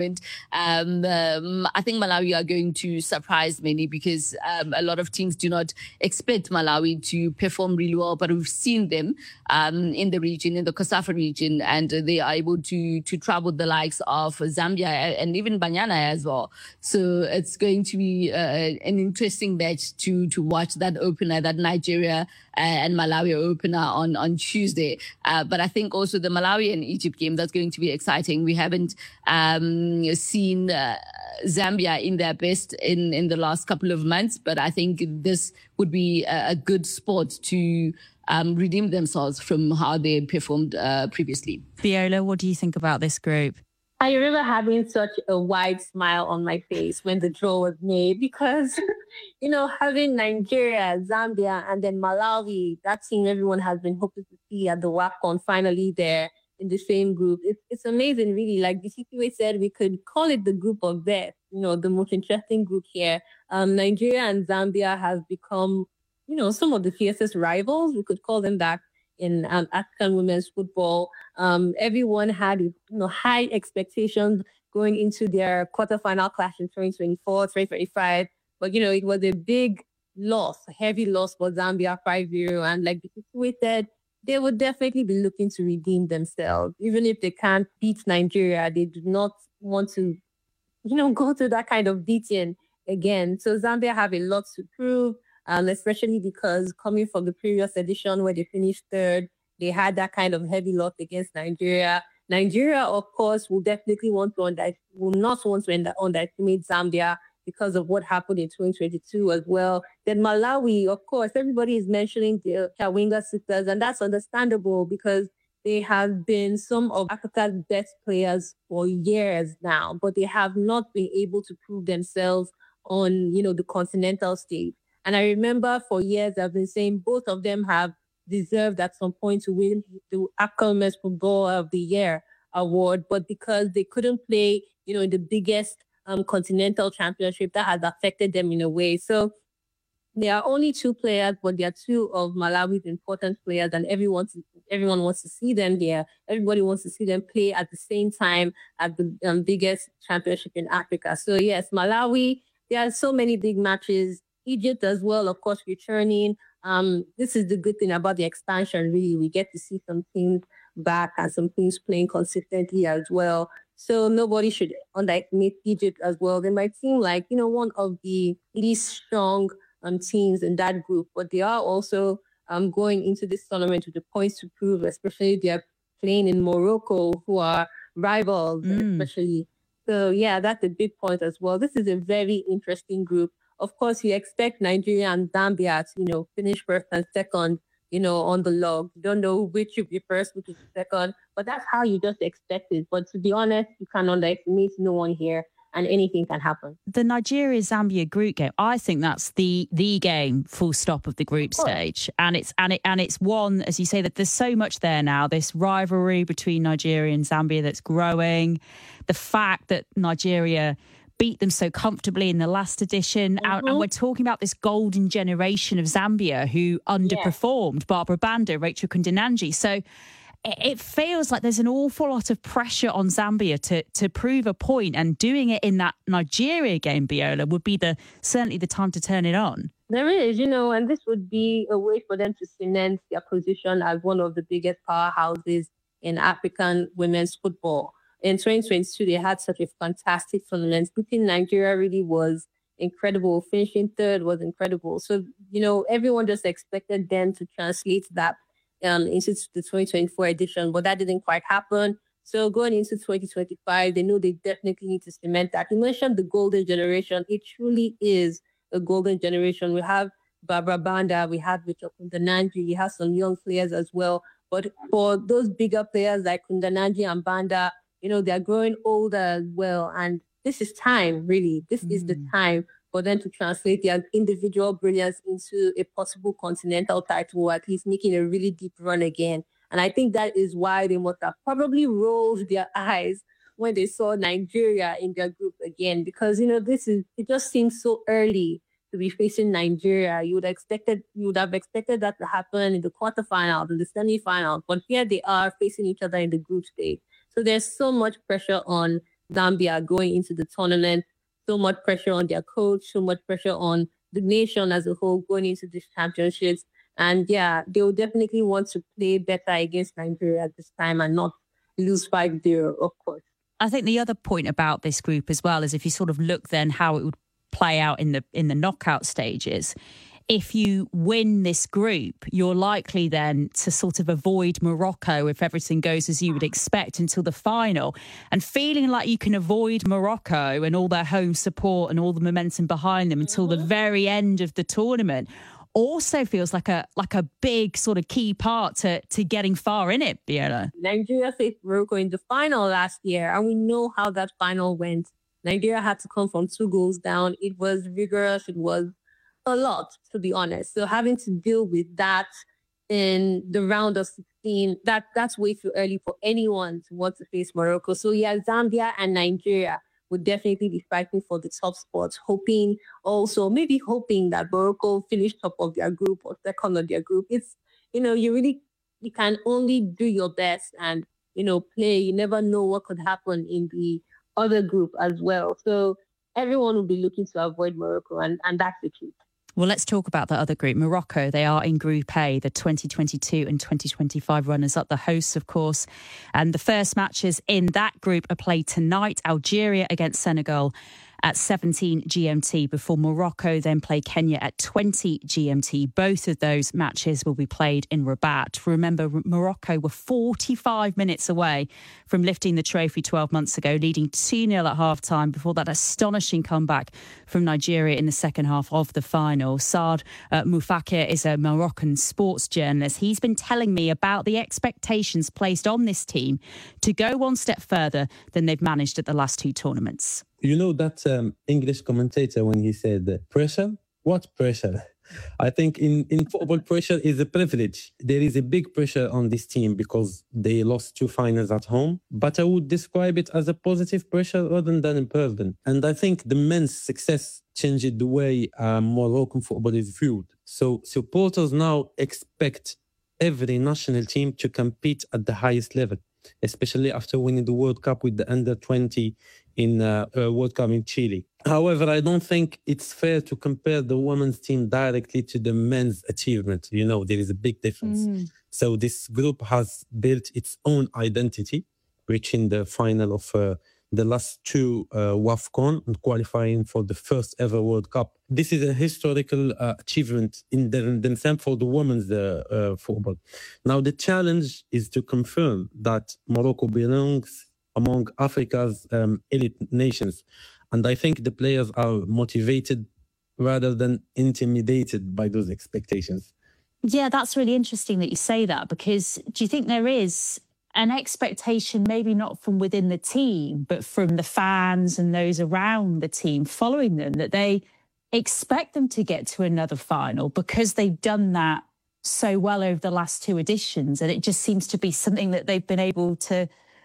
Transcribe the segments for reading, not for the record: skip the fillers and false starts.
I think Malawi are going to surprise many because a lot of teams do not expect Malawi to perform really well, but we've seen them in the region, in the COSAFA region, and they are able to trouble the likes of Zambia and even Banyana as well. So it's going to be an interesting match to watch, that opener, that Nigeria and Malawi opener on Tuesday. But I think also the Malawi and Egypt game, that's going to be exciting. We haven't seen Zambia in their best in the last couple of months, but I think this would be a good sport to redeem themselves from how they performed previously. Viola, what do you think about this group? I remember having such a wide smile on my face when the draw was made because, having Nigeria, Zambia, and then Malawi, that team everyone has been hoping to see at the WAFCON finally there in the same group. It's amazing, really. Like the CPA said, we could call it the group of death, the most interesting group here. Nigeria and Zambia have become, some of the fiercest rivals. We could call them that in African women's football. Everyone had, high expectations going into their quarterfinal clash in 2024, 2025. But, it was a big loss, a heavy loss for Zambia, 5-0. And like the CPA said, they would definitely be looking to redeem themselves. Even if they can't beat Nigeria, they do not want to, go through that kind of beating again. So Zambia have a lot to prove, especially because coming from the previous edition where they finished third, they had that kind of heavy loss against Nigeria. Nigeria, of course, will definitely not want to underestimate Zambia because of what happened in 2022 as well. Then Malawi, of course, everybody is mentioning the Chawinga sisters, and that's understandable because they have been some of Africa's best players for years now, but they have not been able to prove themselves on, the continental stage. And I remember for years I've been saying both of them have deserved at some point to win the African Women's Footballer of the Year award, but because they couldn't play, in the biggest continental championship, that has affected them in a way. So there are only two players, but they are two of Malawi's important players, and everyone wants to see them there. Everybody wants to see them play at the same time at the biggest championship in Africa. So yes, Malawi, there are so many big matches. Egypt as well, of course, returning. This is the good thing about the expansion, really. We get to see some teams back and some teams playing consistently as well. So nobody should underestimate Egypt as well. They might seem like, one of the least strong teams in that group, but they are also going into this tournament with the points to prove, especially they're playing in Morocco, who are rivals, especially. So yeah, that's a big point as well. This is a very interesting group. Of course, you expect Nigeria and Zambia to, finish first and second, on the log. You don't know which will be first, which is second, but that's how you just expect it. But to be honest, you can underestimate no one here, and anything can happen. The Nigeria-Zambia group game, I think that's the game, full stop, of the group stage. And it's one, as you say, that there's so much there now, this rivalry between Nigeria and Zambia that's growing. The fact that Nigeria beat them so comfortably in the last edition. And we're talking about this golden generation of Zambia who underperformed. Barbara Banda, Rachel Kundananji. So it feels like there's an awful lot of pressure on Zambia to prove a point, and doing it in that Nigeria game, Viola, would be certainly the time to turn it on. There is, and this would be a way for them to cement their position as one of the biggest powerhouses in African women's football. In 2022, they had such a fantastic tournament. Beating Nigeria really was incredible. Finishing third was incredible. So, everyone just expected them to translate that into the 2024 edition, but that didn't quite happen. So going into 2025, they know they definitely need to cement that. You mentioned the golden generation. It truly is a golden generation. We have Barbara Banda, we have Rachel Kundananji, we have some young players as well. But for those bigger players like Kundananji and Banda, they're growing older as well. And this is time, really. This is the time for them to translate their individual brilliance into a possible continental title, or at least making a really deep run again. And I think that is why they must have probably rolled their eyes when they saw Nigeria in their group again, because, it just seems so early to be facing Nigeria. You would have expected that to happen in the quarterfinals, in the semi-finals, but here they are facing each other in the group stage. So there's so much pressure on Zambia going into the tournament. So much pressure on their coach, so much pressure on the nation as a whole going into these championships. And yeah, they will definitely want to play better against Nigeria at this time and not lose 5-0, of course. I think the other point about this group as well is if you sort of look then how it would play out in the knockout stages. If you win this group, you're likely then to sort of avoid Morocco if everything goes as you would expect until the final. And feeling like you can avoid Morocco and all their home support and all the momentum behind them until the very end of the tournament also feels like a big sort of key part to getting far in it, Biola. Nigeria faced Morocco in the final last year, and we know how that final went. Nigeria had to come from 2 goals down. It was rigorous. It was a lot, to be honest. So having to deal with that in the round of 16, that's way too early for anyone to want to face Morocco. So yeah, Zambia and Nigeria would definitely be fighting for the top spots, hoping that Morocco finish top of their group or second of their group. It's, you can only do your best and, play. You never know what could happen in the other group as well. So everyone will be looking to avoid Morocco, and that's the truth. Well, let's talk about the other group. Morocco, they are in Group A, the 2022 and 2025 runners-up, the hosts, of course. And the first matches in that group are played tonight. Algeria against Senegal at 17 GMT before Morocco then play Kenya at 20 GMT. Both of those matches will be played in Rabat. Remember, Morocco were 45 minutes away from lifting the trophy 12 months ago, leading 2-0 at half-time before that astonishing comeback from Nigeria in the second half of the final. Saad Moufakir is a Moroccan sports journalist. He's been telling me about the expectations placed on this team to go one step further than they've managed at the last 2 tournaments. You know that English commentator when he said pressure? What pressure? I think in football, pressure is a privilege. There is a big pressure on this team because they lost 2 finals at home. But I would describe it as a positive pressure rather than a burden. And I think the men's success changed the way Moroccan football is viewed. So supporters now expect every national team to compete at the highest level, especially after winning the World Cup with the under-20 in World Cup in Chile. However, I don't think it's fair to compare the women's team directly to the men's achievement. There is a big difference. So this group has built its own identity, reaching the final of the last 2 WAFCON and qualifying for the first ever World Cup. This is a historical achievement in themselves for the women's football. Now, the challenge is to confirm that Morocco belongs among Africa's elite nations. And I think the players are motivated rather than intimidated by those expectations. Yeah, that's really interesting that you say that, because do you think there is an expectation, maybe not from within the team, but from the fans and those around the team following them, that they expect them to get to another final because they've done that so well over the last 2 editions? And it just seems to be something that they've been able to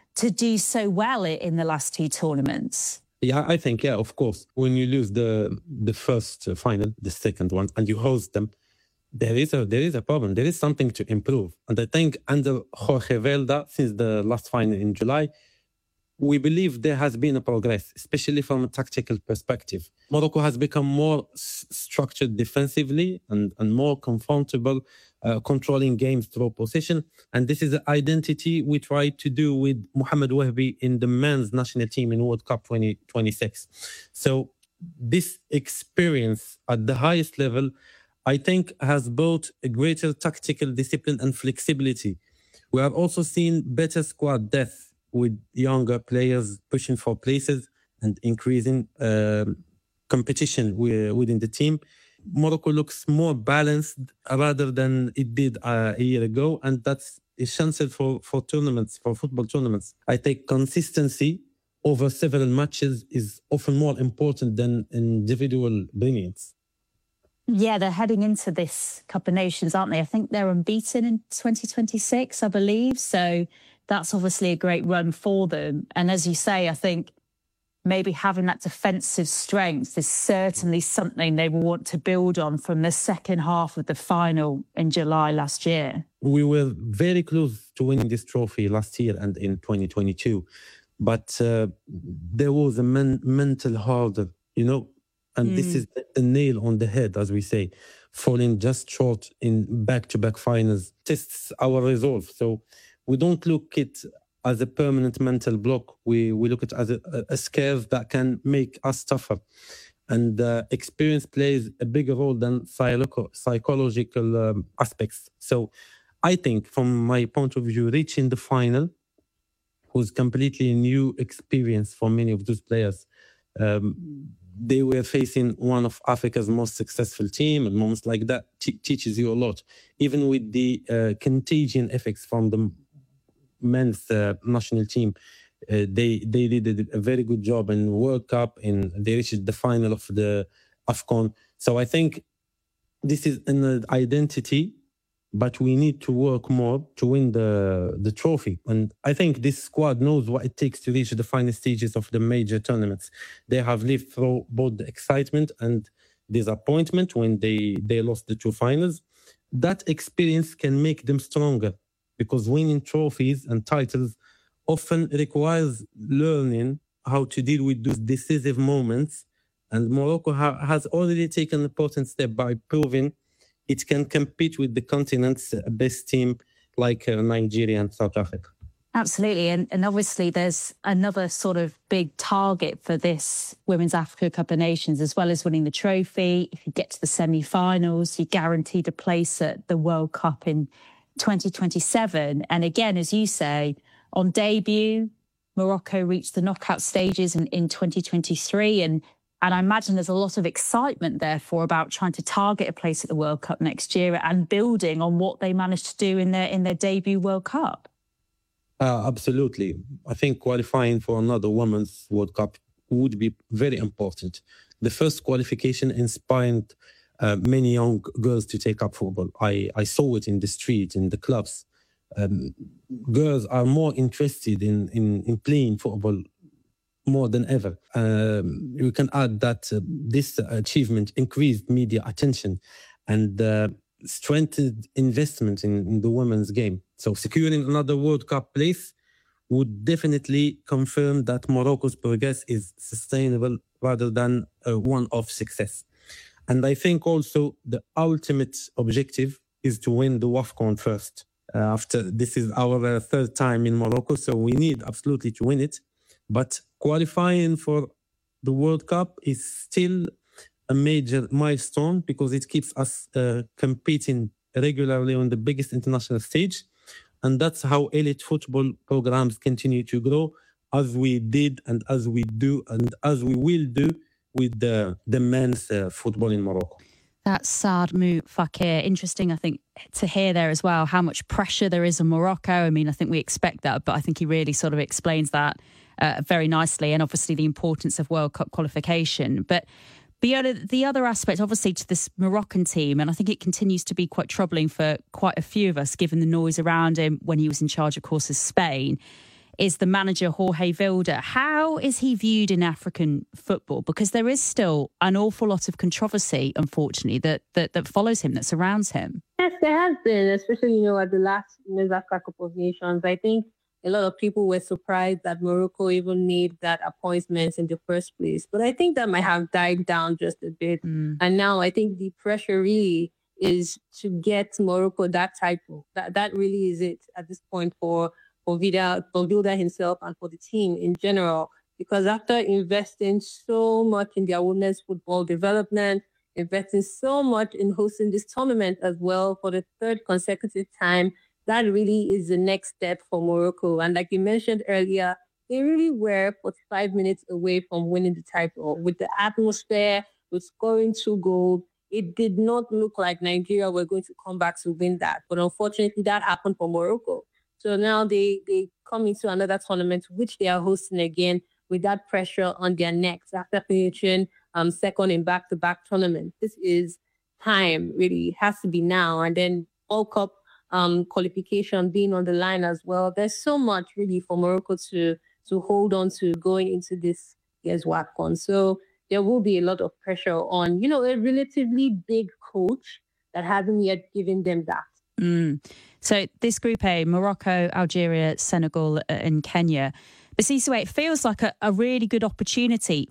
do so well in the last 2 tournaments. Yeah, I think, of course. When you lose the first final, the second one, and you host them, there is a problem. There is something to improve. And I think under Jorge Velda, since the last final in July, we believe there has been a progress, especially from a tactical perspective. Morocco has become more structured defensively and more comfortable controlling games through possession. And this is the identity we try to do with Mohamed Wahbi in the men's national team in World Cup 2026. So this experience at the highest level, I think, has brought a greater tactical discipline and flexibility. We have also seen better squad depth with younger players pushing for places and increasing competition within the team. Morocco looks more balanced rather than it did a year ago, and that's essential for football tournaments. I think consistency over several matches is often more important than individual brilliance. Yeah, they're heading into this Cup of Nations, aren't they? I think they're unbeaten in 2026, I believe. So that's obviously a great run for them. And as you say, I think maybe having that defensive strength is certainly something they will want to build on from the second half of the final in July last year. We were very close to winning this trophy last year and in 2022. but there was a mental hurdle, and this is the nail on the head, as we say. Falling just short in back-to-back finals tests our resolve. So we don't look it as a permanent mental block. We look at it as a scare that can make us tougher. And experience plays a bigger role than psychological aspects. So I think, from my point of view, reaching the final was completely a new experience for many of those players. They were facing one of Africa's most successful team, and moments like that teaches you a lot. Even with the contagion effects from the men's national team, they did a very good job in World Cup, and they reached the final of the AFCON. So I think this is an identity, but we need to work more to win the trophy. And I think this squad knows what it takes to reach the final stages of the major tournaments. They have lived through both the excitement and disappointment when they lost the two finals. That experience can make them stronger, because winning trophies and titles often requires learning how to deal with those decisive moments. And Morocco has already taken an important step by proving it can compete with the continent's best team like Nigeria and South Africa. Absolutely. And obviously there's another sort of big target for this Women's Africa Cup of Nations, as well as winning the trophy. If you get to the semi-finals, you're guaranteed a place at the World Cup in 2027. And again, as you say, on debut, Morocco reached the knockout stages in 2023. And I imagine there's a lot of excitement, therefore, about trying to target a place at the World Cup next year and building on what they managed to do in their debut World Cup. Absolutely. I think qualifying for another Women's World Cup would be very important. The first qualification inspired many young girls to take up football. I saw it in the street, in the clubs. Girls are more interested in playing football more than ever. We can add that this achievement increased media attention and strengthened investment in the women's game. So securing another World Cup place would definitely confirm that Morocco's progress is sustainable rather than a one-off success. And I think also the ultimate objective is to win the WAFCON first. After this is our third time in Morocco, so we need absolutely to win it. But qualifying for the World Cup is still a major milestone, because it keeps us competing regularly on the biggest international stage. And that's how elite football programs continue to grow, as we did and as we do and as we will do with the men's football in Morocco. That's Saad Fakir. Interesting, I think, to hear there as well, how much pressure there is on Morocco. I mean, I think we expect that, but I think he really sort of explains that very nicely, and obviously the importance of World Cup qualification. But the other aspect, obviously, to this Moroccan team, and I think it continues to be quite troubling for quite a few of us, given the noise around him when he was in charge, of course, of Spain, is the manager Jorge Vilda. How is he viewed in African football? Because there is still an awful lot of controversy, unfortunately, that follows him, that surrounds him. Yes, there has been, especially, at the last Women's Africa Cup of Nations. I think a lot of people were surprised that Morocco even made that appointment in the first place. But I think that might have died down just a bit. And now I think the pressure really is to get Morocco that title. That really is it at this point for Vilda himself and for the team in general. Because after investing so much in their women's football development, investing so much in hosting this tournament as well for the third consecutive time, that really is the next step for Morocco. And like you mentioned earlier, they really were 45 minutes away from winning the title. With the atmosphere, with scoring 2 goals, it did not look like Nigeria were going to come back to win that. But unfortunately, that happened for Morocco. So now they come into another tournament, which they are hosting again with that pressure on their necks after finishing second in back-to-back tournaments. This is time, really. It has to be now. And then World Cup qualification being on the line as well. There's so much really for Morocco to hold on to going into this year's WAFCON. So there will be a lot of pressure on, a relatively big coach that hasn't yet given them that. So this Group A, Morocco, Algeria, Senegal and Kenya, But Sisue, it feels like a really good opportunity